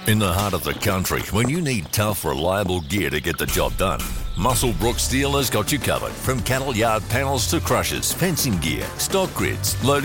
In the heart of the country, when you need tough, reliable gear to get the job done, Musselbrook Steel has got you covered. From cattle yard panels to crushers, fencing gear, stock grids, loading